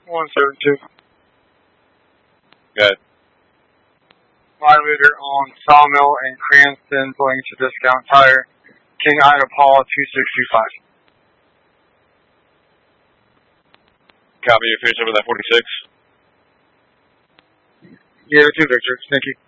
172. Good. Live leader on Sawmill and Cranston pulling to Discount Tire. King Ida Paul 2625. Copy, you finish up with that 46. Yeah, 2 Victor. Thank you.